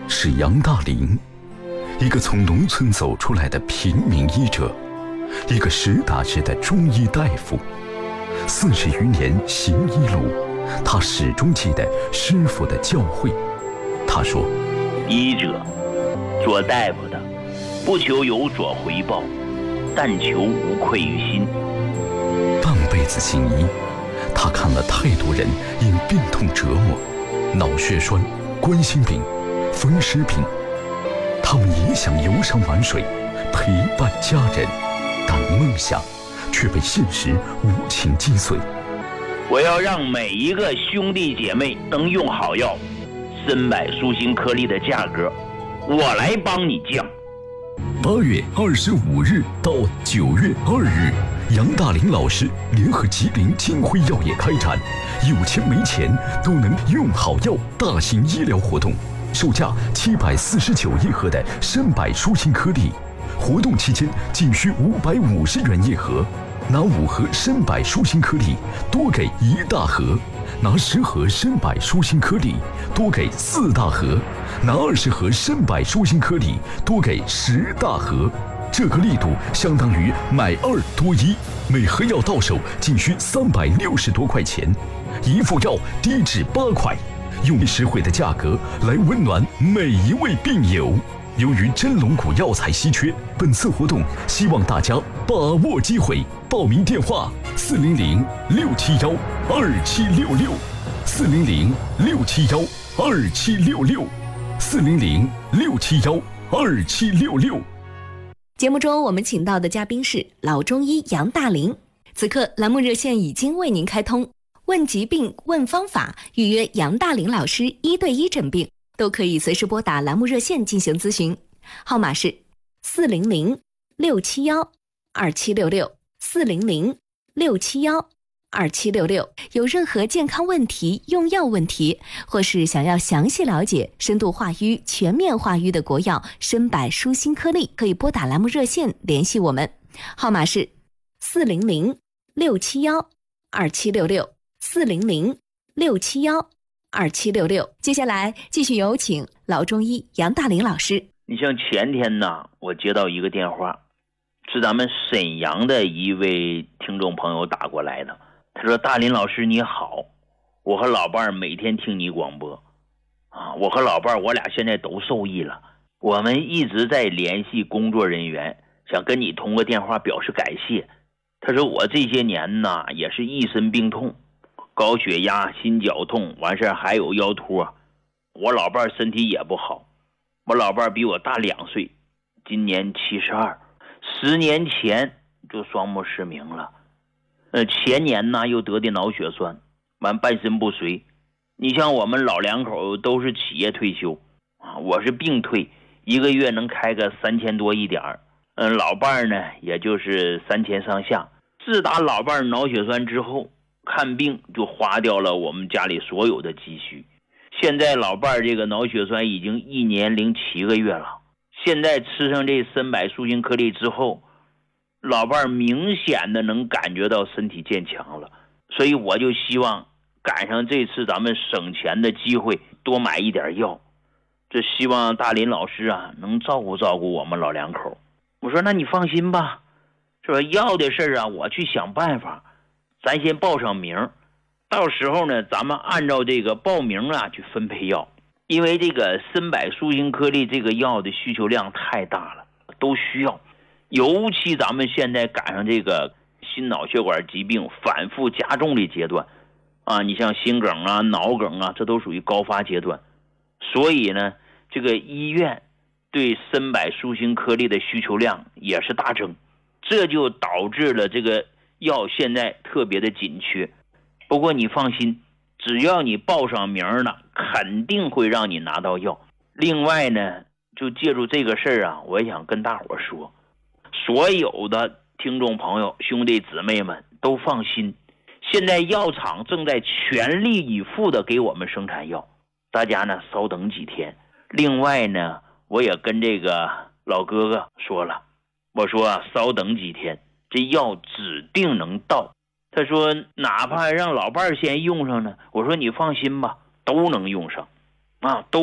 是杨大林，一个从农村走出来的平民医者，一个实打实的中医大夫。40余年行医路，他始终记得师傅的教诲。他说： 医者，做大夫的，不求有所回报，但求无愧于心。 半辈子行医，他看了太多人因病痛折磨，脑血栓、冠心病、风湿病，他们也想游山玩水，陪伴家人，但梦想却被现实无情击碎。 我要让每一个兄弟姐妹能用好药，参柏舒心颗粒的价格，我来帮你降。 8月25日到9月2日，杨大林老师联合吉林金辉药业开展有钱没钱都能用好药大型医疗活动，售价749一盒的参柏舒心颗粒，活动期间仅需550元一盒，拿5盒参柏舒心颗粒多给1大盒，拿10盒参柏舒心颗粒多给4大盒，拿20盒参柏舒心颗粒多给10大盒。这个力度相当于买2多1，每盒药到手仅需360多块钱，一副药低至8块，用实惠的价格来温暖每一位病友。由于真龙骨药材稀缺，本次活动希望大家把握机会。报名电话：400-671-2766，400-671-2766，400-671-2766。 节目中我们请到的嘉宾是老中医杨大林。此刻栏目热线已经为您开通，问疾病、问方法，预约杨大林老师1对1诊病，都可以随时拨打栏目热线进行咨询，号码是400-671-2766，400-671-2766。有任何健康问题、用药问题，或是想要详细了解深度化瘀、全面化瘀的国药参柏舒心颗粒，可以拨打栏目热线联系我们，号码是400-671-2766，400-671-2766。接下来继续有请老中医杨大林老师。 你像前天呢，我接到一个电话，是咱们沈阳的一位听众朋友打过来的。他说：大林老师你好，我和老伴儿每天听你广播我和老伴儿我俩现在都受益了，我们一直在联系工作人员，想跟你通个电话表示感谢。他说我这些年呢也是一身病痛，高血压、心绞痛，完事还有腰托。我老伴儿身体也不好，我老伴儿比我大2岁，今年72，10年前就双目失明了。前年呢又得的脑血栓，完半身不遂。你像我们老两口都是企业退休我是病退，一个月能开个3000多一点老伴儿呢也就是3000上下。自打老伴儿脑血栓之后，看病就花掉了我们家里所有的积蓄。现在老伴儿这个脑血栓已经1年零7个月了，现在吃上这参柏舒心颗粒之后，老伴儿明显的能感觉到身体健强了。所以我就希望赶上这次咱们省钱的机会，多买一点药。这希望大林老师能照顾照顾我们老两口。我说那你放心吧，是吧？药的事我去想办法，咱先报上名，到时候呢咱们按照这个报名去分配药。因为这个参柏舒心颗粒这个药的需求量太大了，都需要。尤其咱们现在赶上这个心脑血管疾病反复加重的阶段你像心梗脑梗这都属于高发阶段。所以呢这个医院对参柏舒心颗粒的需求量也是大增，这就导致了这个药现在特别的紧缺。不过你放心，只要你报上名了，肯定会让你拿到药。另外呢，就借助这个事儿我也想跟大伙说，所有的听众朋友、兄弟姊妹们都放心，现在药厂正在全力以赴的给我们生产药，大家呢稍等几天。另外呢，我也跟这个老哥哥说了，我说稍等几天，这药指定能到。他说哪怕让老伴儿先用上呢，我说你放心吧，都能用上都